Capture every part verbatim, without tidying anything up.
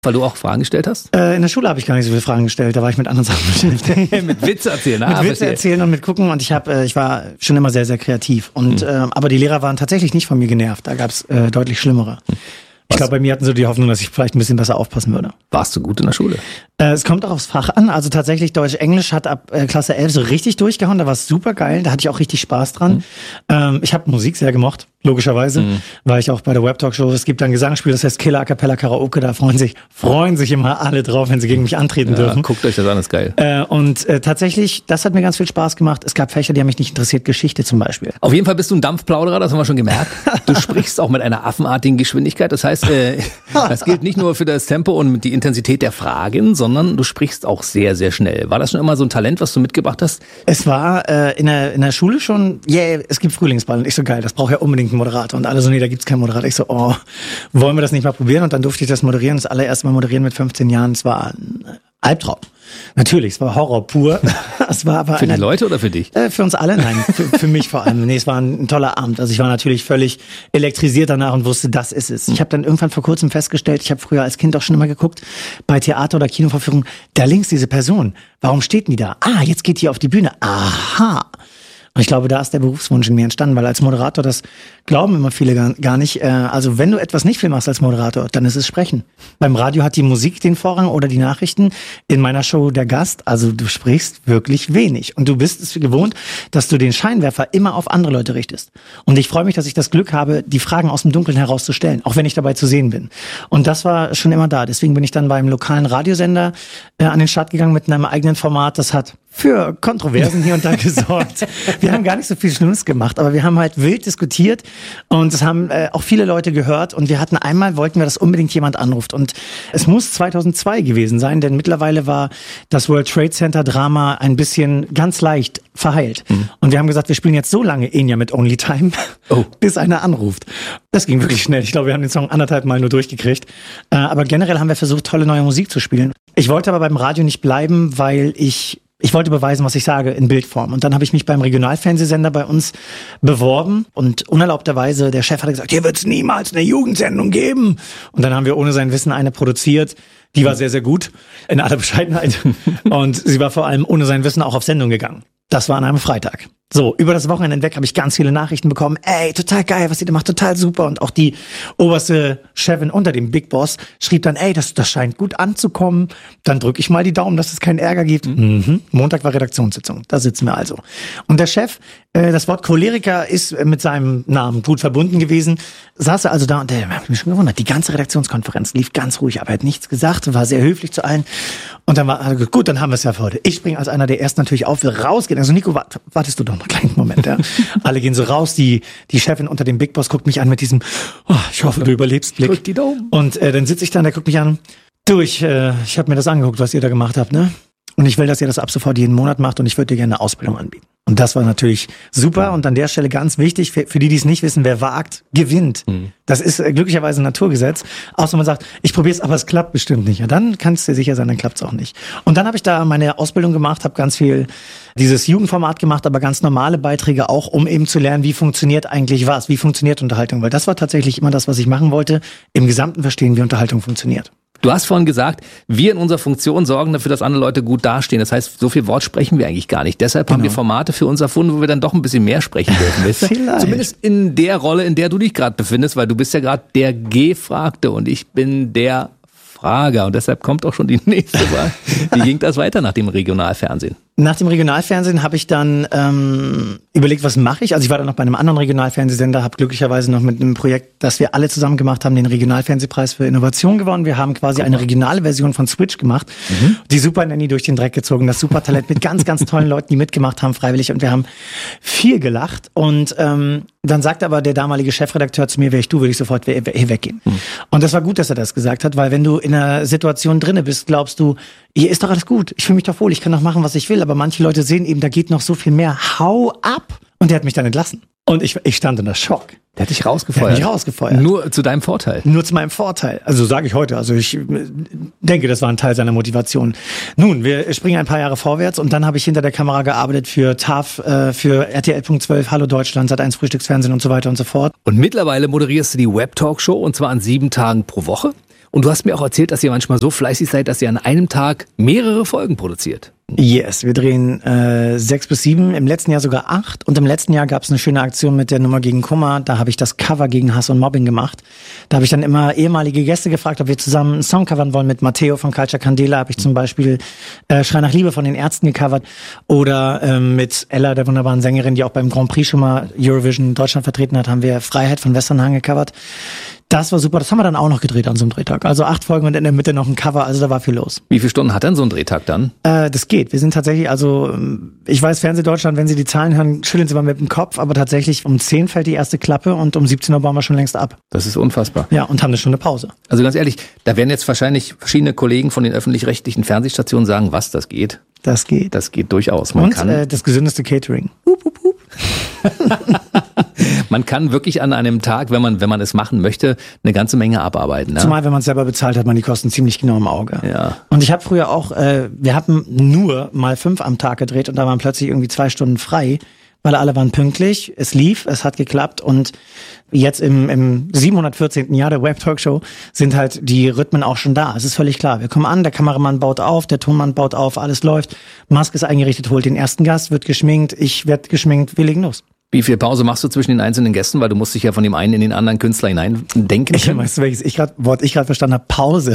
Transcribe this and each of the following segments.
Weil du auch Fragen gestellt hast? Äh, in der Schule habe ich gar nicht so viele Fragen gestellt, da war ich mit anderen Sachen beschäftigt. Mit Witze erzählen, ah, Mit Witze erzählen und mit gucken und ich habe, äh, ich war schon immer sehr, sehr kreativ. Und, mhm. äh, aber die Lehrer waren tatsächlich nicht von mir genervt, da gab es äh, deutlich schlimmere. Mhm. Ich glaube, bei mir hatten sie die Hoffnung, dass ich vielleicht ein bisschen besser aufpassen würde. Warst du gut in der Schule? Äh, es kommt auch aufs Fach an. Also tatsächlich Deutsch-Englisch hat ab äh, Klasse elf so richtig durchgehauen. Da war es super geil. Da hatte ich auch richtig Spaß dran. Mhm. Ähm, ich habe Musik sehr gemocht, logischerweise. Mhm. War ich auch bei der Web-Talk-Show. Es gibt ein Gesangsspiel, das heißt Killer A Cappella Karaoke. Da freuen sich, freuen sich immer alle drauf, wenn sie gegen mich antreten ja, dürfen. Guckt euch das an, ist geil. Äh, und äh, tatsächlich, das hat mir ganz viel Spaß gemacht. Es gab Fächer, die haben mich nicht interessiert. Geschichte zum Beispiel. Auf jeden Fall bist du ein Dampfplauderer, das haben wir schon gemerkt. Du sprichst auch mit einer affenartigen Geschwindigkeit. Das heißt, äh, das gilt nicht nur für das Tempo und die Intensität der Fragen, sondern du sprichst auch sehr, sehr schnell. War das schon immer so ein Talent, was du mitgebracht hast? Es war äh, in, der, in der Schule schon, yeah, es gibt Frühlingsball. Und ich so, geil, das braucht ja unbedingt einen Moderator. Und alle so, nee, da gibt's keinen Moderator. Ich so, oh, wollen wir das nicht mal probieren? Und dann durfte ich das moderieren. Das allererste Mal moderieren mit fünfzehn Jahren. Es war ein Albtraum. Natürlich, es war Horror pur. Es war aber für die eine, Leute oder für dich? Äh, für uns alle, nein, für, für mich vor allem. Nee, es war ein, ein toller Abend. Also ich war natürlich völlig elektrisiert danach und wusste, das ist es. Ich habe dann irgendwann vor kurzem festgestellt, ich habe früher als Kind auch schon immer geguckt, bei Theater- oder Kinovorführungen, da links diese Person, warum steht denn die da? Ah, jetzt geht die auf die Bühne. Aha. Und ich glaube, da ist der Berufswunsch in mir entstanden, weil als Moderator, das glauben immer viele gar, gar nicht, äh, also wenn du etwas nicht viel machst als Moderator, dann ist es Sprechen. Beim Radio hat die Musik den Vorrang oder die Nachrichten, in meiner Show der Gast, also du sprichst wirklich wenig. Und du bist es gewohnt, dass du den Scheinwerfer immer auf andere Leute richtest. Und ich freue mich, dass ich das Glück habe, die Fragen aus dem Dunkeln herauszustellen, auch wenn ich dabei zu sehen bin. Und das war schon immer da. Deswegen bin ich dann beim lokalen Radiosender äh, an den Start gegangen mit einem eigenen Format, das hat für Kontroversen hier und da gesorgt. Wir haben gar nicht so viel Schlimmes gemacht, aber wir haben halt wild diskutiert und es haben äh, auch viele Leute gehört und wir hatten einmal, wollten wir, dass unbedingt jemand anruft und es muss zweitausendzwei gewesen sein, denn mittlerweile war das World Trade Center Drama ein bisschen ganz leicht verheilt. Mhm. Und wir haben gesagt, wir spielen jetzt so lange Enya mit Only Time, oh. bis einer anruft. Das ging wirklich schnell. Ich glaube, wir haben den Song anderthalb Mal nur durchgekriegt. Äh, aber generell haben wir versucht, tolle neue Musik zu spielen. Ich wollte aber beim Radio nicht bleiben, weil ich Ich wollte beweisen, was ich sage, in Bildform. Und dann habe ich mich beim Regionalfernsehsender bei uns beworben. Und unerlaubterweise, der Chef hatte gesagt, hier wird es niemals eine Jugendsendung geben. Und dann haben wir ohne sein Wissen eine produziert. Die war sehr, sehr gut, in aller Bescheidenheit. Und sie war vor allem ohne sein Wissen auch auf Sendung gegangen. Das war an einem Freitag. So, über das Wochenende hinweg habe ich ganz viele Nachrichten bekommen. Ey, total geil, was ihr da macht, total super. Und auch die oberste Chefin unter dem Big Boss schrieb dann, ey, das, das scheint gut anzukommen. Dann drücke ich mal die Daumen, dass es keinen Ärger gibt. Mhm. Montag war Redaktionssitzung, da sitzen wir also. Und der Chef, äh, das Wort Choleriker ist mit seinem Namen gut verbunden gewesen, saß er also da und der hat mich schon gewundert. Die ganze Redaktionskonferenz lief ganz ruhig, aber er hat nichts gesagt, war sehr höflich zu allen. Und dann war, also gut, dann haben wir es ja für heute. Ich springe als einer der Ersten natürlich auf, will rausgehen. Also Nico, wart, wartest du doch noch einen kleinen Moment, ja. Alle gehen so raus, die die Chefin unter dem Big Boss guckt mich an mit diesem, oh, ich hoffe, du überlebst Blick. Drück die Daumen. Und äh, dann sitze ich da und der guckt mich an, du, ich, äh, ich habe mir das angeguckt, was ihr da gemacht habt, ne? Und ich will, dass ihr das ab sofort jeden Monat macht und ich würde dir gerne eine Ausbildung anbieten. Und das war natürlich super und an der Stelle ganz wichtig, für, für die, die es nicht wissen, wer wagt, gewinnt. Mhm. Das ist äh, glücklicherweise ein Naturgesetz. Außer man sagt, ich probiere es, aber es klappt bestimmt nicht. Ja, dann kannst du dir sicher sein, dann klappt es auch nicht. Und dann habe ich da meine Ausbildung gemacht, habe ganz viel dieses Jugendformat gemacht, aber ganz normale Beiträge auch, um eben zu lernen, wie funktioniert eigentlich was, wie funktioniert Unterhaltung. Weil das war tatsächlich immer das, was ich machen wollte, im Gesamten verstehen, wie Unterhaltung funktioniert. Du hast vorhin gesagt, wir in unserer Funktion sorgen dafür, dass andere Leute gut dastehen. Das heißt, so viel Wort sprechen wir eigentlich gar nicht. Deshalb genau. haben wir Formate für uns erfunden, wo wir dann doch ein bisschen mehr sprechen dürfen. Vielleicht. Zumindest in der Rolle, in der du dich gerade befindest, weil du bist ja gerade der Gefragte und ich bin der Frager. Und deshalb kommt auch schon die nächste Frage. Wie ging das weiter nach dem Regionalfernsehen? Nach dem Regionalfernsehen habe ich dann ähm, überlegt, was mache ich? Also ich war dann noch bei einem anderen Regionalfernsehsender, habe glücklicherweise noch mit einem Projekt, das wir alle zusammen gemacht haben, den Regionalfernsehpreis für Innovation gewonnen. Wir haben quasi eine regionale Version von Switch gemacht, mhm. die Super Nanny durch den Dreck gezogen, das Supertalent mit ganz, ganz tollen Leuten, die mitgemacht haben, freiwillig. Und wir haben viel gelacht. Und ähm, dann sagte aber der damalige Chefredakteur zu mir, wäre ich du, würde ich sofort hier weggehen. Mhm. Und das war gut, dass er das gesagt hat, weil wenn du in einer Situation drinne bist, glaubst du, hier ist doch alles gut, ich fühle mich doch wohl, ich kann doch machen, was ich will. Aber manche Leute sehen eben, da geht noch so viel mehr. Hau ab! Und der hat mich dann entlassen. Und ich, ich stand unter Schock. Der hat dich rausgefeuert? Der hat mich rausgefeuert. Nur zu deinem Vorteil? Nur zu meinem Vorteil. Also sage ich heute. Also ich denke, das war ein Teil seiner Motivation. Nun, wir springen ein paar Jahre vorwärts und dann habe ich hinter der Kamera gearbeitet für T A F, äh, für R T L Punkt zwölf, Hallo Deutschland, Sat eins Frühstücksfernsehen und so weiter und so fort. Und mittlerweile moderierst du die Web-Talk-Show und zwar an sieben Tagen pro Woche. Und du hast mir auch erzählt, dass ihr manchmal so fleißig seid, dass ihr an einem Tag mehrere Folgen produziert. Yes, wir drehen äh, sechs bis sieben, im letzten Jahr sogar acht. Und im letzten Jahr gab es eine schöne Aktion mit der Nummer gegen Kummer. Da habe ich das Cover gegen Hass und Mobbing gemacht. Da habe ich dann immer ehemalige Gäste gefragt, ob wir zusammen einen Song covern wollen. Mit Matteo von Culture Candela habe ich zum Beispiel äh, Schrei nach Liebe von den Ärzten gecovert. Oder ähm, mit Ella, der wunderbaren Sängerin, die auch beim Grand Prix schon mal Eurovision Deutschland vertreten hat, haben wir Freiheit von Westernhagen gecovert. Das war super, das haben wir dann auch noch gedreht an so einem Drehtag. Also acht Folgen und in der Mitte noch ein Cover, also da war viel los. Wie viele Stunden hat denn so ein Drehtag dann? Äh, das geht. Wir sind tatsächlich, also ich weiß, Fernsehdeutschland, wenn Sie die Zahlen hören, schütteln Sie mal mit dem Kopf, aber tatsächlich um zehn fällt die erste Klappe und um siebzehn Uhr bauen wir schon längst ab. Das ist unfassbar. Ja, und haben eine Stunde Pause. Also ganz ehrlich, da werden jetzt wahrscheinlich verschiedene Kollegen von den öffentlich-rechtlichen Fernsehstationen sagen, was, das geht? Das geht. Das geht durchaus. Man und kann äh, das gesündeste Catering. Hup, hup, hup. Man kann wirklich an einem Tag, wenn man wenn man es machen möchte, eine ganze Menge abarbeiten. Ne? Zumal, wenn man es selber bezahlt, hat man die Kosten ziemlich genau im Auge. Ja. Und ich habe früher auch, äh, wir hatten nur mal fünf am Tag gedreht und da waren plötzlich irgendwie zwei Stunden frei, weil alle waren pünktlich, es lief, es hat geklappt und jetzt im, im siebenhundertvierzehnten Jahr der Web-Talkshow sind halt die Rhythmen auch schon da. Es ist völlig klar. Wir kommen an, der Kameramann baut auf, der Tonmann baut auf, alles läuft. Maske ist eingerichtet, holt den ersten Gast, wird geschminkt, ich werde geschminkt, wir legen los. Wie viel Pause machst du zwischen den einzelnen Gästen? Weil du musst dich ja von dem einen in den anderen Künstler hineindenken. Ich weißt du, welches ich grad, Wort ich gerade verstanden habe? Pause.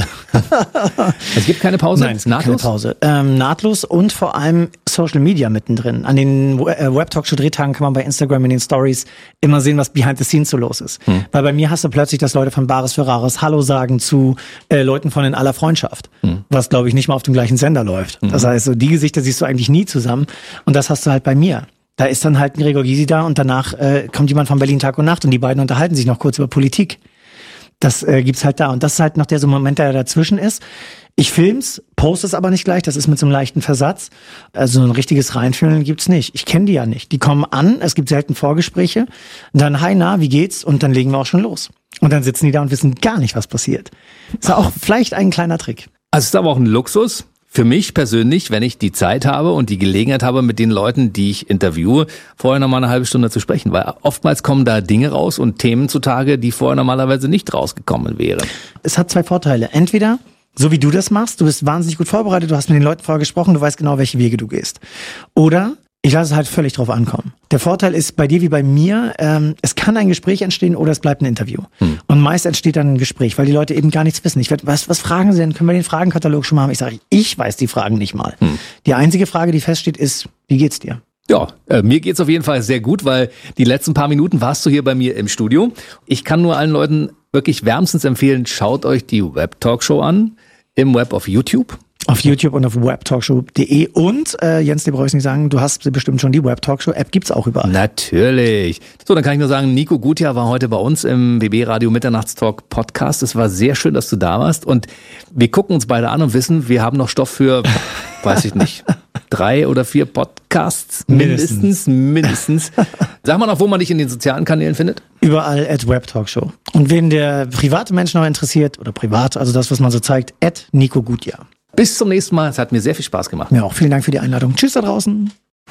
Es gibt keine Pause? Nein, es gibt keine Pause. Ähm, nahtlos und vor allem Social Media mittendrin. An den äh, Web-Talkshow-Drehtagen kann man bei Instagram in den Stories immer sehen, was behind the scenes so los ist. Hm. Weil bei mir hast du plötzlich, dass Leute von Bares für Rares Hallo sagen zu äh, Leuten von In aller Freundschaft. Hm. Was, glaube ich, nicht mal auf dem gleichen Sender läuft. Hm. Das heißt, so die Gesichter siehst du eigentlich nie zusammen. Und das hast du halt bei mir. Da ist dann halt ein Gregor Gysi da und danach äh, kommt jemand von Berlin Tag und Nacht und die beiden unterhalten sich noch kurz über Politik. Das äh, gibt's halt da. Und das ist halt noch der so Moment, der dazwischen ist. Ich film's, poste es aber nicht gleich, das ist mit so einem leichten Versatz. Also ein richtiges Reinfühlen gibt's nicht. Ich kenne die ja nicht. Die kommen an, es gibt selten Vorgespräche. Dann, hi, na, wie geht's? Und dann legen wir auch schon los. Und dann sitzen die da und wissen gar nicht, was passiert. Ist ja auch vielleicht ein kleiner Trick. Also es ist aber auch ein Luxus. Für mich persönlich, wenn ich die Zeit habe und die Gelegenheit habe, mit den Leuten, die ich interviewe, vorher noch mal eine halbe Stunde zu sprechen. Weil oftmals kommen da Dinge raus und Themen zutage, die vorher normalerweise nicht rausgekommen wären. Es hat zwei Vorteile. Entweder, so wie du das machst, du bist wahnsinnig gut vorbereitet, du hast mit den Leuten vorher gesprochen, du weißt genau, welche Wege du gehst. Oder ich lasse es halt völlig drauf ankommen. Der Vorteil ist bei dir wie bei mir, ähm, es kann ein Gespräch entstehen oder es bleibt ein Interview. Hm. Und meist entsteht dann ein Gespräch, weil die Leute eben gar nichts wissen. Ich werde, was, was fragen sie denn? Können wir den Fragenkatalog schon mal haben? Ich sage, ich weiß die Fragen nicht mal. Hm. Die einzige Frage, die feststeht, ist, wie geht's dir? Ja, äh, mir geht's auf jeden Fall sehr gut, weil die letzten paar Minuten warst du hier bei mir im Studio. Ich kann nur allen Leuten wirklich wärmstens empfehlen, schaut euch die Web-Talkshow an, im Web auf YouTube. Auf YouTube und auf webtalkshow punkt de und äh, Jens, dir brauche ich nicht sagen, du hast bestimmt schon die Web-Talkshow-App, gibt's auch überall. Natürlich. So, dann kann ich nur sagen, Nico Guthia war heute bei uns im B B Radio Mitternachtstalk Podcast. Es war sehr schön, dass du da warst und wir gucken uns beide an und wissen, wir haben noch Stoff für, weiß ich nicht, drei oder vier Podcasts mindestens, mindestens. Sag mal noch, wo man dich in den sozialen Kanälen findet. Überall at Web-Talkshow. Und wen der private Mensch noch interessiert, oder privat, also das, was man so zeigt, at Nico Guthia. Bis zum nächsten Mal. Es hat mir sehr viel Spaß gemacht. Ja, auch vielen Dank für die Einladung. Tschüss da draußen.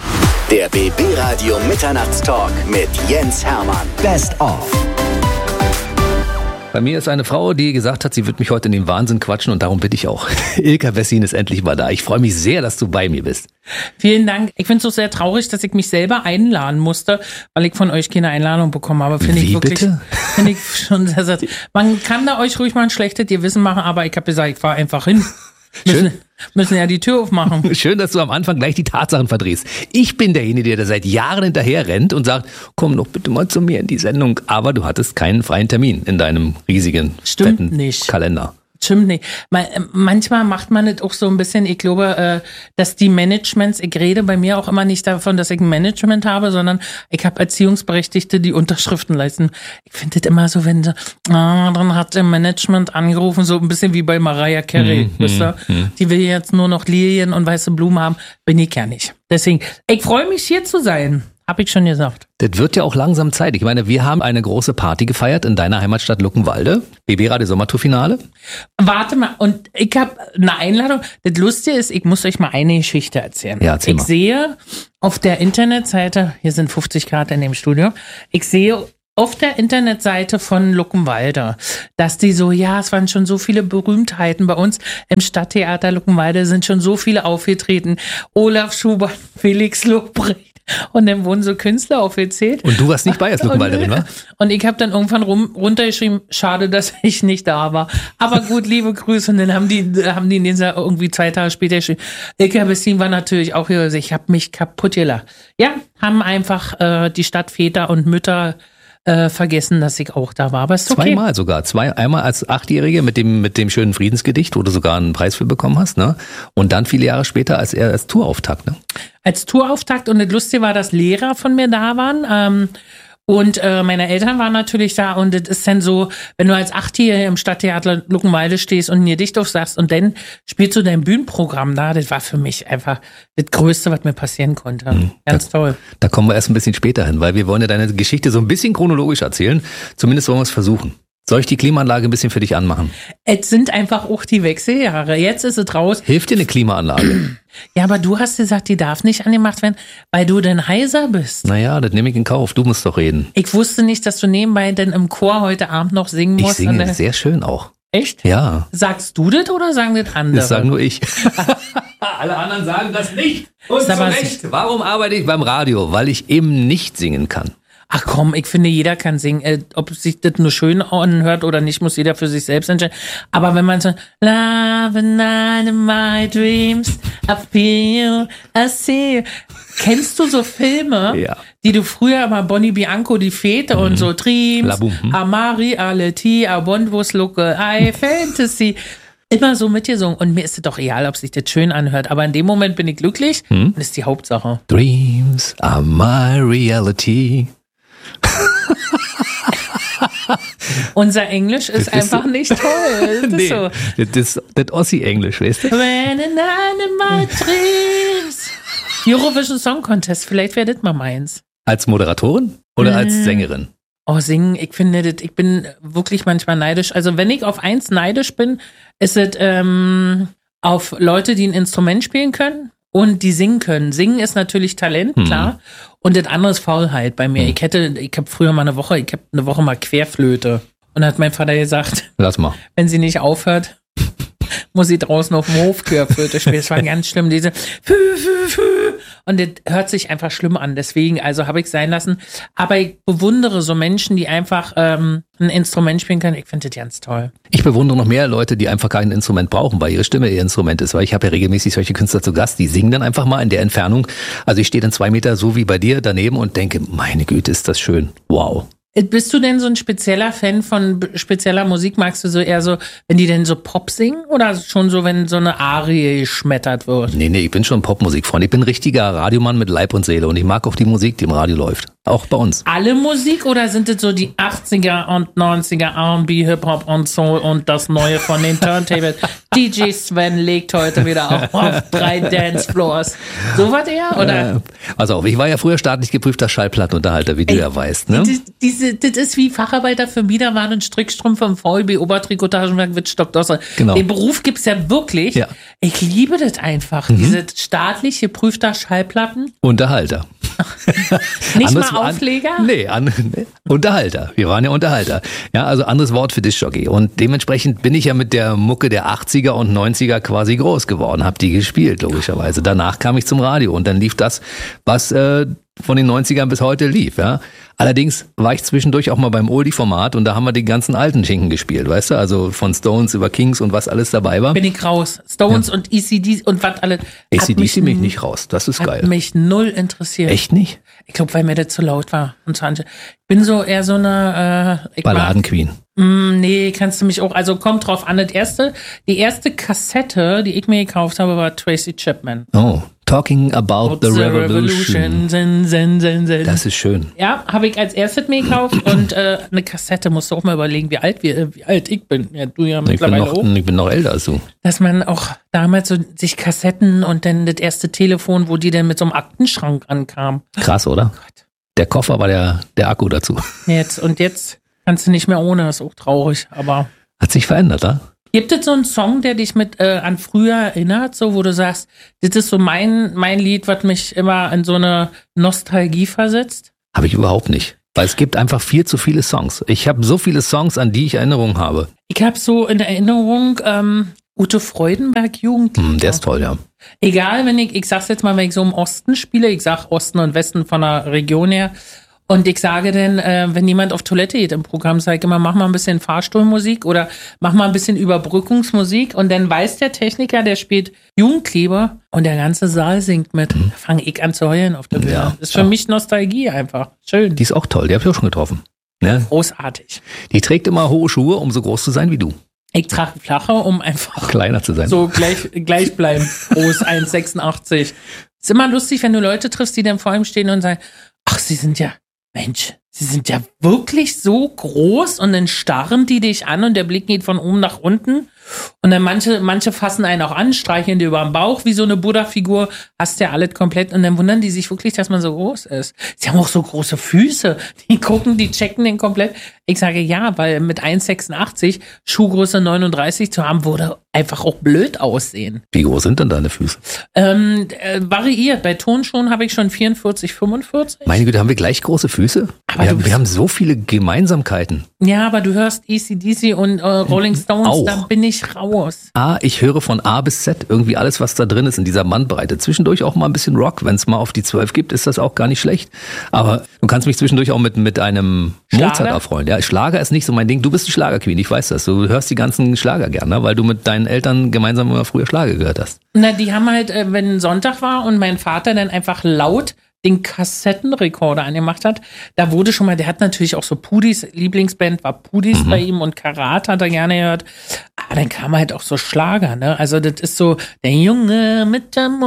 Der B B Radio Mitternachtstalk mit Jens Hermann. Best of. Bei mir ist eine Frau, die gesagt hat, sie wird mich heute in den Wahnsinn quatschen und darum bitte ich auch. Ilka Wessin ist endlich mal da. Ich freue mich sehr, dass du bei mir bist. Vielen Dank. Ich finde es so sehr traurig, dass ich mich selber einladen musste, weil ich von euch keine Einladung bekommen habe. Finde ich wirklich, bitte? Finde ich schon sehr, sehr, man kann da euch ruhig mal ein schlechtes Gewissen machen, aber ich habe gesagt, ich fahre einfach hin. Müssen, müssen ja die Tür aufmachen. Schön, dass du am Anfang gleich die Tatsachen verdrehst. Ich bin derjenige, der da seit Jahren hinterher rennt und sagt, komm doch bitte mal zu mir in die Sendung. Aber du hattest keinen freien Termin in deinem riesigen, Stimmt fetten nicht. Kalender. Stimmt nicht. Manchmal macht man es auch so ein bisschen, ich glaube, dass die Managements, ich rede bei mir auch immer nicht davon, dass ich ein Management habe, sondern ich habe Erziehungsberechtigte, die Unterschriften leisten. Ich finde das immer so, wenn sie, ah, dann hat der Management angerufen, so ein bisschen wie bei Mariah Carey, mm, wisst ihr? Mm, die will jetzt nur noch Lilien und weiße Blumen haben, bin ich ja nicht. Deswegen, ich freue mich hier zu sein. Hab ich schon gesagt. Das wird ja auch langsam Zeit. Ich meine, wir haben eine große Party gefeiert in deiner Heimatstadt Luckenwalde. B B Radio Sommertour-Finale. Warte mal, und ich habe eine Einladung. Das Lustige ist, ich muss euch mal eine Geschichte erzählen. Ja, erzähl ich mal. sehe auf der Internetseite, hier sind fünfzig Grad in dem Studio, ich sehe auf der Internetseite von Luckenwalde, dass die so, ja, es waren schon so viele Berühmtheiten bei uns im Stadttheater Luckenwalde, sind schon so viele aufgetreten. Olaf Schubert, Felix Lobrecht. Und dann wurden so Künstler aufgezählt. Und du warst nicht bei als Luckenwalderin, wa? Und ich habe dann irgendwann rum, runtergeschrieben, schade, dass ich nicht da war. Aber gut, liebe Grüße. Und dann haben die, haben die in dieser irgendwie zwei Tage später geschrieben. Ilka Bessin war natürlich auch hier, ich habe mich kaputt gelacht. Ja, haben einfach äh, die Stadtväter und Mütter äh, vergessen, dass ich auch da war. Aber ist okay. Zweimal sogar. Zwei, einmal als Achtjährige mit dem, mit dem schönen Friedensgedicht, wo du sogar einen Preis für bekommen hast, ne? Und dann viele Jahre später als er als Tourauftakt, ne? Als Tourauftakt, und das Lustige war, dass Lehrer von mir da waren, ähm, und äh, meine Eltern waren natürlich da, und das ist dann so, wenn du als Achtjährige im Stadttheater Luckenwalde stehst und ein Gedicht aufsagst und dann spielst du dein Bühnenprogramm da, das war für mich einfach das Größte, was mir passieren konnte. Mhm. Ganz da, toll. Da kommen wir erst ein bisschen später hin, weil wir wollen ja deine Geschichte so ein bisschen chronologisch erzählen. Zumindest wollen wir es versuchen. Soll ich die Klimaanlage ein bisschen für dich anmachen? Es sind einfach auch die Wechseljahre. Jetzt ist es raus. Hilft dir eine Klimaanlage? Ja, aber du hast gesagt, die darf nicht angemacht werden, weil du denn heiser bist. Naja, das nehme ich in Kauf. Du musst doch reden. Ich wusste nicht, dass du nebenbei denn im Chor heute Abend noch singen musst. Ich singe sehr schön auch. Echt? Ja. Sagst du das oder sagen das andere? Das sagen nur ich. Alle anderen sagen das nicht. Und zu Recht. Warum arbeite ich beim Radio? Weil ich eben nicht singen kann. Ach komm, ich finde, jeder kann singen. Äh, ob sich das nur schön anhört oder nicht, muss jeder für sich selbst entscheiden. Aber wenn man so, Love and night in my dreams, I feel, I see you. Kennst du so Filme, ja, die du früher mal, Bonnie Bianco, die Fete, mhm, und so, Dreams, hm. Amari, Aleti, Abondwus, Local, I, Fantasy. Immer so mitgesungen. Und mir ist es doch egal, ob sich das schön anhört. Aber in dem Moment bin ich glücklich, hm, und das ist die Hauptsache. Dreams are my reality. Unser Englisch ist, ist einfach so nicht toll. Das nee, ist so. Das, das Ossi-Englisch, weißt du? When in my dreams. Eurovision Song Contest, vielleicht wäre das mal meins. Als Moderatorin oder mm. als Sängerin? Oh, singen, ich finde das, ich bin wirklich manchmal neidisch. Also wenn ich auf eins neidisch bin, ist es ähm, auf Leute, die ein Instrument spielen können und die singen können. Singen ist natürlich Talent, hm, klar. Und das andere ist Faulheit bei mir. Hm. Ich hätte, ich habe früher mal eine Woche, ich habe eine Woche mal Querflöte. Und da hat mein Vater gesagt, lass mal, wenn sie nicht aufhört, muss sie draußen auf dem Hof Querflöte spielen. Das war ganz schlimm, diese Fü, Fü, Fü. Und das hört sich einfach schlimm an. Deswegen, also habe ich sein lassen. Aber ich bewundere so Menschen, die einfach ähm, ein Instrument spielen können. Ich finde das ganz toll. Ich bewundere noch mehr Leute, die einfach kein Instrument brauchen, weil ihre Stimme ihr Instrument ist. Weil ich habe ja regelmäßig solche Künstler zu Gast, die singen dann einfach mal in der Entfernung. Also ich stehe dann zwei Meter so wie bei dir daneben und denke, meine Güte, ist das schön. Wow. Bist du denn so ein spezieller Fan von spezieller Musik? Magst du so eher so, wenn die denn so Pop singen oder schon so, wenn so eine Arie geschmettert wird? Nee, nee, ich bin schon Popmusikfreund. Ich bin ein richtiger Radiomann mit Leib und Seele und ich mag auch die Musik, die im Radio läuft. Auch bei uns. Alle Musik oder sind es so die achtziger und neunziger R und B, Hip-Hop und Soul und das Neue von den Turntables? D J Sven legt heute wieder auf, auf drei Dancefloors. So was eher, oder? Äh, also auch, ich war ja früher staatlich geprüfter Schallplattenunterhalter, wie du Ey, ja weißt. Ne? Die, diese, das ist wie Facharbeiter für Biederwaren und Strickstrümpfe im V E B Obertrikotagenwerk Wittstock-Dosse. Genau. Den Beruf gibt's ja wirklich. Ja. Ich liebe das einfach, mhm, diese staatlich geprüfter Schallplatten. Unterhalter. Nicht anderes, mal Aufleger? An, nee, an, nee, Unterhalter. Wir waren ja Unterhalter. Ja, also anderes Wort für Diskjockey. Und dementsprechend bin ich ja mit der Mucke der achtziger und neunziger quasi groß geworden, hab die gespielt, logischerweise. Danach kam ich zum Radio und dann lief das, was äh, von den neunzigern bis heute lief, ja. Allerdings war ich zwischendurch auch mal beim Oldie-Format und da haben wir die ganzen alten Schinken gespielt, weißt du? Also von Stones über Kings und was alles dabei war. Bin ich raus. Stones, ja, und A C D C und was alles. A C D C mich nicht raus, das ist hat geil. Hat mich null interessiert. Echt nicht? Ich glaube, weil mir das zu laut war. Und so, ich bin so eher so eine äh, Balladenqueen. Mm, nee, kannst du mich auch, also kommt drauf an. Das erste, die erste Kassette, die ich mir gekauft habe, war Tracy Chapman. Oh, Talking About the, the Revolution. Revolution. Zen, zen, zen, zen. Das ist schön. Ja, habe ich als erstes mir gekauft und äh, eine Kassette, musst du auch mal überlegen, wie alt wir, wie alt ich bin. Ja, du ja mittlerweile ich bin noch, auch. Ich bin noch älter als du. Dass man auch damals so sich Kassetten und dann das erste Telefon, wo die dann mit so einem Aktenschrank ankam. Krass, oder? Oh Gott. Der Koffer war der, der Akku dazu. Jetzt, und jetzt kannst du nicht mehr ohne, ist auch traurig, aber. Hat sich verändert, ja? Gibt es so einen Song, der dich mit äh, an früher erinnert, so wo du sagst, das ist so mein mein Lied, was mich immer in so eine Nostalgie versetzt? Habe ich überhaupt nicht. Weil es gibt einfach viel zu viele Songs. Ich habe so viele Songs, an die ich Erinnerungen habe. Ich habe so in Erinnerung ähm, Ute Freudenberg, Jugendlieder. Hm, der ist toll, ja. Egal, wenn ich, ich sag's jetzt mal, wenn ich so im Osten spiele, ich sag Osten und Westen von der Region her, und ich sage dann, äh, wenn jemand auf Toilette geht im Programm, sage ich immer, mach mal ein bisschen Fahrstuhlmusik oder mach mal ein bisschen Überbrückungsmusik, und dann weiß der Techniker, der spielt Jugendlieder und der ganze Saal singt mit. Mhm. Da fange ich an zu heulen auf der Bühne. Ja, das ist für ja. mich Nostalgie einfach. Schön. Die ist auch toll, die habe ich auch schon getroffen. Ja. Großartig. Die trägt immer hohe Schuhe, um so groß zu sein wie du. Ich trage flache, um einfach Kleiner zu sein. so gleich, gleich bleiben. Groß, eins Komma sechsundachtzig. Ist immer lustig, wenn du Leute triffst, die dann vor ihm stehen und sagen, ach, sie sind ja, Mensch, sie sind ja wirklich so groß, und dann starren die dich an und der Blick geht von oben nach unten. Und dann manche, manche fassen einen auch an, streicheln dir über den Bauch wie so eine Buddha-Figur, hast ja alles komplett, und dann wundern die sich wirklich, dass man so groß ist. Sie haben auch so große Füße, die gucken, die checken den komplett. Ich sage ja, weil mit eins Komma sechsundachtzig Schuhgröße neununddreißig zu haben, würde einfach auch blöd aussehen. Wie groß sind denn deine Füße? Ähm, äh, variiert. Bei Turnschuhen habe ich schon vierundvierzig, fünfundvierzig. Meine Güte, haben wir gleich große Füße? Aber wir, du bist- wir haben so viele Gemeinsamkeiten. Ja, aber du hörst A C D C und äh, Rolling Stones, Auch. da bin ich raus. A, ich höre von A bis Z irgendwie alles, was da drin ist in dieser Bandbreite. Zwischendurch auch mal ein bisschen Rock. Wenn es mal auf die zwölf gibt, ist das auch gar nicht schlecht. Aber du kannst mich zwischendurch auch mit, mit einem Schlager? Mozart erfreuen. Ja, Schlager ist nicht so mein Ding. Du bist ein Schlagerqueen, ich weiß das. Du hörst die ganzen Schlager gerne, weil du mit deinen Eltern gemeinsam immer früher Schlager gehört hast. Na, die haben halt, äh, wenn Sonntag war und mein Vater dann einfach laut den Kassettenrekorder angemacht hat, da wurde schon mal, der hat natürlich auch so Pudis, Lieblingsband war Pudis Mhm. bei ihm, und Karat hat er gerne gehört. Aber dann kam halt auch so Schlager, ne? Also das ist so, der Junge mit der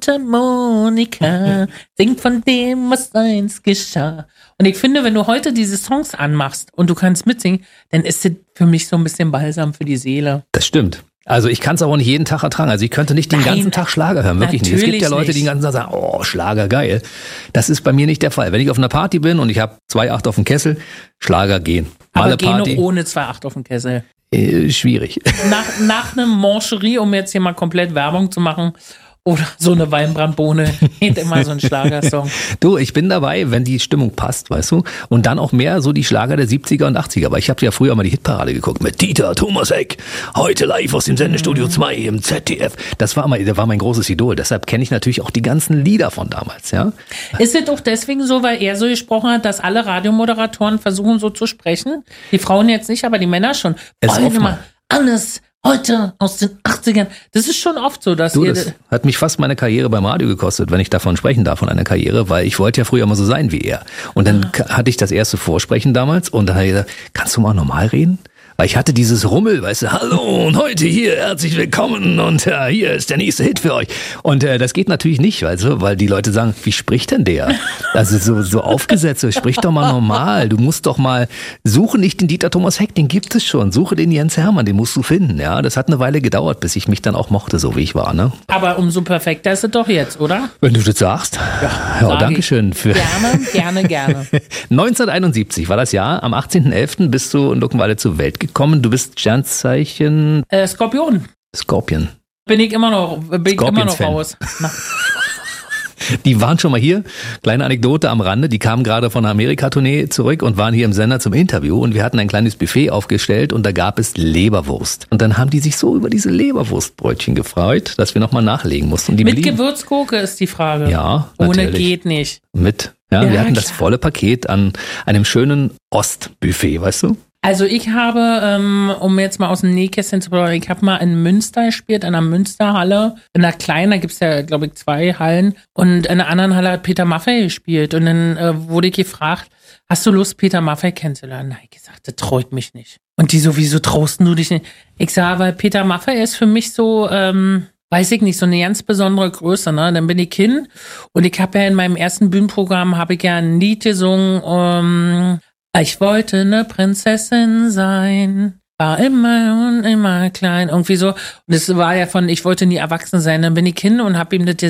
Mundharmonika singt von dem, was einst geschah. Und ich finde, wenn du heute diese Songs anmachst und du kannst mitsingen, dann ist das für mich so ein bisschen Balsam für die Seele. Das stimmt. Also ich kann es aber nicht jeden Tag ertragen. Also ich könnte nicht den Nein, ganzen Tag Schlager hören, wirklich nicht. Es gibt ja natürlich Leute, die den ganzen Tag sagen, oh, Schlager, geil. Das ist bei mir nicht der Fall. Wenn ich auf einer Party bin und ich habe zwei Komma acht auf dem Kessel, Schlager gehen. Mal Aber eine geh noch Party, ohne zwei Komma acht auf den Kessel. äh, schwierig. Nach, nach einem Mancherie, um jetzt hier mal komplett Werbung zu machen, oder so eine Weinbrandbohne, geht immer so ein Schlagersong. Du, ich bin dabei, wenn die Stimmung passt, weißt du? Und dann auch mehr so die Schlager der siebziger und achtziger. Aber ich habe ja früher mal die Hitparade geguckt mit Dieter Thomasek, heute live aus dem Sendestudio zwei im Z D F. Das war mal, der war mein großes Idol. Deshalb kenne ich natürlich auch die ganzen Lieder von damals, ja? Ist es auch deswegen so, weil er so gesprochen hat, dass alle Radiomoderatoren versuchen so zu sprechen? Die Frauen jetzt nicht, aber die Männer schon. Es Wollen oft immer mal. alles heute aus den achtzigern. Das ist schon oft so, dass Du, ihr... das hat mich fast meine Karriere beim Radio gekostet, wenn ich davon sprechen darf, von einer Karriere, weil ich wollte ja früher mal so sein wie er. Und dann k- hatte ich das erste Vorsprechen damals und dann habe ich gesagt, kannst du mal normal reden? Weil ich hatte dieses Rummel, weißt du, hallo und heute hier, herzlich willkommen und äh, hier ist der nächste Hit für euch. Und äh, das geht natürlich nicht, weißt du, weil die Leute sagen, wie spricht denn der? Also so, so aufgesetzt, so, sprich doch mal normal. Du musst doch mal, suche nicht den Dieter Thomas Heck, den gibt es schon. Suche den Jens Hermann, den musst du finden. Ja, das hat eine Weile gedauert, bis ich mich dann auch mochte, so wie ich war, ne? Aber umso perfekter ist es doch jetzt, oder? Wenn du das sagst. Ja, sag danke ich. schön für. Gerne, gerne, gerne. neunzehnhunderteinundsiebzig war das Jahr. Am achtzehnten elften bist du in Luckenwalde zur Welt gekommen. Du bist Sternzeichen Äh, Skorpion. Skorpion. Bin ich immer noch, bin ich immer noch Scorpions-Fan. raus. Na, Die waren schon mal hier. Kleine Anekdote am Rande. Die kamen gerade von einer Amerika-Tournee zurück und waren hier im Sender zum Interview. Und wir hatten ein kleines Buffet aufgestellt und da gab es Leberwurst. Und dann haben die sich so über diese Leberwurstbrötchen gefreut, dass wir nochmal nachlegen mussten. Und die mit blieben Gewürzgurke ist die Frage. Ja, Ohne natürlich. geht nicht. mit. Ja, Ja, wir hatten das klar. volle Paket an einem schönen Ostbuffet, weißt du? Also ich habe, ähm, um jetzt mal aus dem Nähkästchen zu plaudern, ich habe mal in Münster gespielt, in einer Münsterhalle. In einer kleinen, da gibt's ja, glaube ich, zwei Hallen. Und in einer anderen Halle hat Peter Maffay gespielt. Und dann äh, wurde ich gefragt, hast du Lust, Peter Maffay kennenzulernen? Nein, ich gesagt, das traut mich nicht. Und die so, wieso traust du dich nicht? Ich sage, weil Peter Maffay ist für mich so... Ähm, weiß ich nicht, so eine ganz besondere Größe, ne? Dann bin ich hin und ich habe ja in meinem ersten Bühnenprogramm, habe ich ja ein Lied gesungen, um, ich wollte eine Prinzessin sein, war immer und immer klein, irgendwie so. Und es war ja von, ich wollte nie erwachsen sein. Dann bin ich hin und habe ihm das gesagt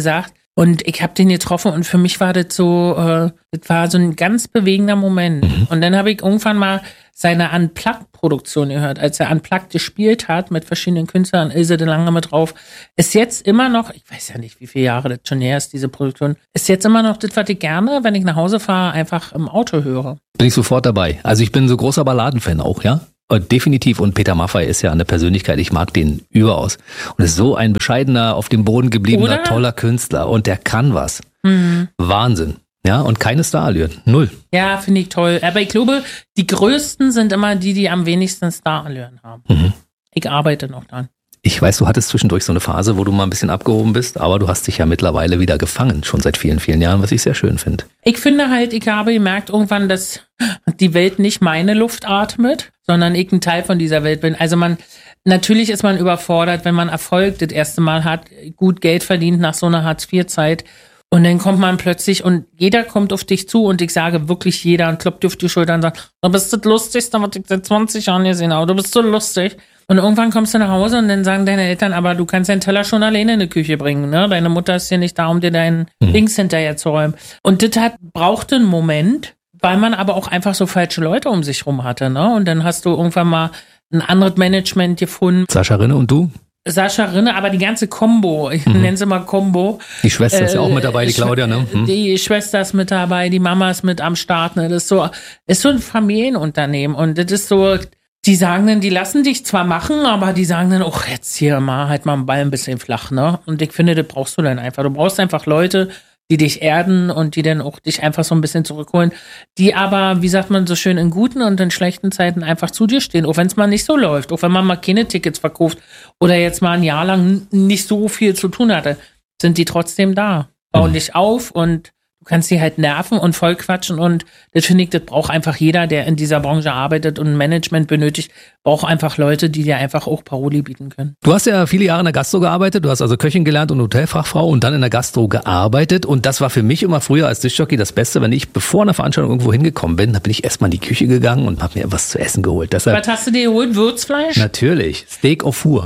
Und ich habe den getroffen und für mich war das so, äh, das war so ein ganz bewegender Moment. Mhm. Und dann habe ich irgendwann mal seine Unplugged-Produktion gehört, als er Unplugged gespielt hat mit verschiedenen Künstlern, Ilse de Lange mit drauf. Ist jetzt immer noch, ich weiß ja nicht, wie viele Jahre das schon her ist, diese Produktion, ist jetzt immer noch das, was ich gerne, wenn ich nach Hause fahre, einfach im Auto höre. Bin ich sofort dabei. Also ich bin so großer Balladenfan auch, ja? Definitiv. Und Peter Maffay ist ja eine Persönlichkeit, ich mag den überaus. Und ist so ein bescheidener, auf dem Boden gebliebener, Oder? toller Künstler. Und der kann was. Mhm. Wahnsinn. Ja, und keine Starallüren. Null. Ja, finde ich toll. Aber ich glaube, die Größten sind immer die, die am wenigsten Starallüren haben. Mhm. Ich arbeite noch dran. Ich weiß, du hattest zwischendurch so eine Phase, wo du mal ein bisschen abgehoben bist, aber du hast dich ja mittlerweile wieder gefangen, schon seit vielen, vielen Jahren, was ich sehr schön finde. Ich finde halt, ich habe gemerkt irgendwann, dass die Welt nicht meine Luft atmet, sondern ich ein Teil von dieser Welt bin. Also man, natürlich ist man überfordert, wenn man Erfolg das erste Mal hat, gut Geld verdient nach so einer Hartz vier Zeit. Und dann kommt man plötzlich und jeder kommt auf dich zu und ich sage wirklich jeder und klopft dir auf die Schulter und sagt, du bist das Lustigste, was ich seit zwanzig Jahren gesehen habe, du bist so lustig. Und irgendwann kommst du nach Hause und dann sagen deine Eltern, aber du kannst deinen Teller schon alleine in die Küche bringen, ne? Deine Mutter ist hier nicht da, um dir deinen mhm. Dings hinterher zu räumen. Und das hat, brauchte einen Moment, weil man aber auch einfach so falsche Leute um sich rum hatte, ne? Und dann hast du irgendwann mal ein anderes Management gefunden. Sascha Rinne und du? Sascha Rinne, aber die ganze Kombo, ich mhm. nenne sie mal Kombo. Die Schwester ist ja auch mit dabei, die Claudia, ne? Mhm. Die Schwester ist mit dabei, die Mama ist mit am Start, ne? Das ist so, ist so ein Familienunternehmen und das ist so, die sagen dann, die lassen dich zwar machen, aber die sagen dann, oh, jetzt hier mal, halt mal den Ball ein bisschen flach, ne? Und ich finde, das brauchst du dann einfach. Du brauchst einfach Leute, die dich erden und die dann auch dich einfach so ein bisschen zurückholen, die aber, wie sagt man so schön, in guten und in schlechten Zeiten einfach zu dir stehen, auch wenn es mal nicht so läuft, auch wenn man mal keine Tickets verkauft oder jetzt mal ein Jahr lang nicht so viel zu tun hatte, sind die trotzdem da, bauen mhm. dich auf und du kannst sie halt nerven und vollquatschen und das finde ich, das braucht einfach jeder, der in dieser Branche arbeitet und Management benötigt, braucht einfach Leute, die dir einfach auch Paroli bieten können. Du hast ja viele Jahre in der Gastro gearbeitet, du hast also Köchin gelernt und Hotelfachfrau und dann in der Gastro gearbeitet und das war für mich immer früher als Diskjockey das Beste, wenn ich bevor einer Veranstaltung irgendwo hingekommen bin, da bin ich erstmal in die Küche gegangen und habe mir was zu essen geholt. Deshalb, was hast du dir geholt? Würzfleisch? Natürlich, Steak au four.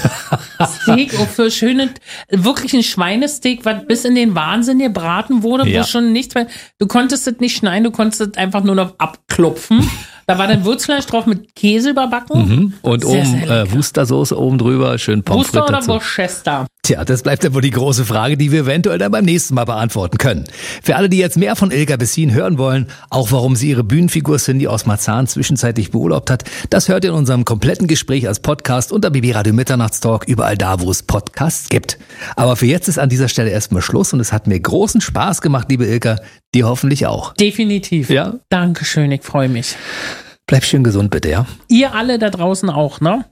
Oh, Steak au four, schöne, wirklich ein Schweinesteak, was bis in den Wahnsinn gebraten wurde, ja. Wo schon nichts mehr, du konntest es nicht schneiden, du konntest es einfach nur noch abklopfen. Da war dann Würzfleisch drauf mit Käse überbacken. Mhm. Und sehr, oben sehr äh, Wustersoße oben drüber, schön Pommes frites. Wuster oder Worcester? Tja, das bleibt ja wohl die große Frage, die wir eventuell dann beim nächsten Mal beantworten können. Für alle, die jetzt mehr von Ilka Bessin hören wollen, auch warum sie ihre Bühnenfigur Cindy aus Marzahn zwischenzeitlich beurlaubt hat, das hört ihr in unserem kompletten Gespräch als Podcast unter B B Radio Mitternachtstalk, überall da, wo es Podcasts gibt. Aber für jetzt ist an dieser Stelle erstmal Schluss und es hat mir großen Spaß gemacht, liebe Ilka, dir hoffentlich auch. Definitiv. Ja. Dankeschön, ich freue mich. Bleib schön gesund, bitte, ja? Ihr alle da draußen auch, ne?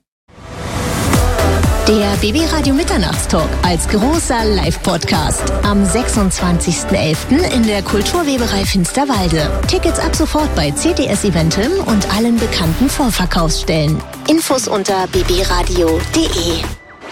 Der B B Radio Mitternachtstalk als großer Live-Podcast am sechsundzwanzigsten elften in der Kulturweberei Finsterwalde. Tickets ab sofort bei C T S Eventim und allen bekannten Vorverkaufsstellen. Infos unter b b radio punkt d e.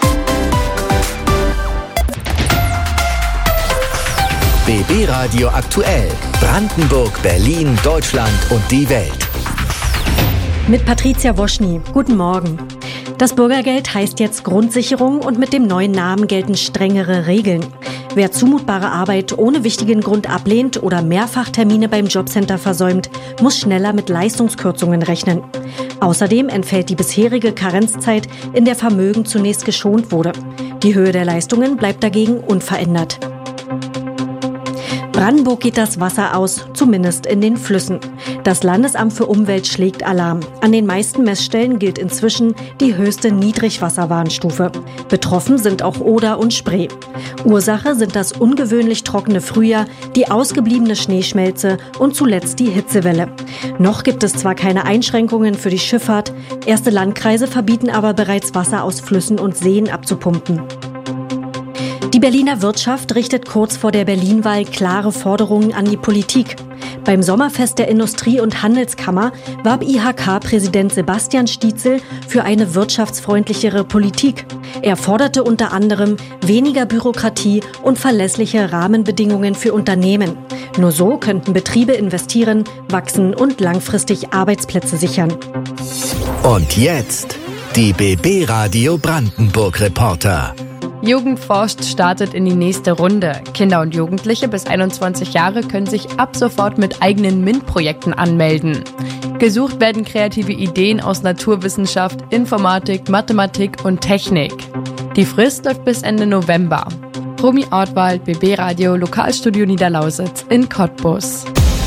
B B Radio aktuell. Brandenburg, Berlin, Deutschland und die Welt. Mit Patricia Woschny. Guten Morgen. Das Bürgergeld heißt jetzt Grundsicherung und mit dem neuen Namen gelten strengere Regeln. Wer zumutbare Arbeit ohne wichtigen Grund ablehnt oder Mehrfachtermine beim Jobcenter versäumt, muss schneller mit Leistungskürzungen rechnen. Außerdem entfällt die bisherige Karenzzeit, in der Vermögen zunächst geschont wurde. Die Höhe der Leistungen bleibt dagegen unverändert. Brandenburg geht das Wasser aus, zumindest in den Flüssen. Das Landesamt für Umwelt schlägt Alarm. An den meisten Messstellen gilt inzwischen die höchste Niedrigwasserwarnstufe. Betroffen sind auch Oder und Spree. Ursache sind das ungewöhnlich trockene Frühjahr, die ausgebliebene Schneeschmelze und zuletzt die Hitzewelle. Noch gibt es zwar keine Einschränkungen für die Schifffahrt, erste Landkreise verbieten aber bereits Wasser aus Flüssen und Seen abzupumpen. Die Berliner Wirtschaft richtet kurz vor der Berlin-Wahl klare Forderungen an die Politik. Beim Sommerfest der Industrie- und Handelskammer warb I H K-Präsident Sebastian Stietzel für eine wirtschaftsfreundlichere Politik. Er forderte unter anderem weniger Bürokratie und verlässliche Rahmenbedingungen für Unternehmen. Nur so könnten Betriebe investieren, wachsen und langfristig Arbeitsplätze sichern. Und jetzt die B B Radio Brandenburg Reporter. Jugend forscht startet in die nächste Runde. Kinder und Jugendliche bis einundzwanzig Jahre können sich ab sofort mit eigenen MINT-Projekten anmelden. Gesucht werden kreative Ideen aus Naturwissenschaft, Informatik, Mathematik und Technik. Die Frist läuft bis Ende November. Romy Ortwald, B B Radio, Lokalstudio Niederlausitz in Cottbus.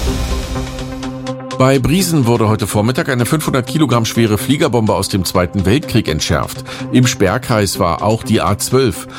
Bei Briesen wurde heute Vormittag eine fünfhundert Kilogramm schwere Fliegerbombe aus dem Zweiten Weltkrieg entschärft. Im Sperrkreis war auch die A zwölf.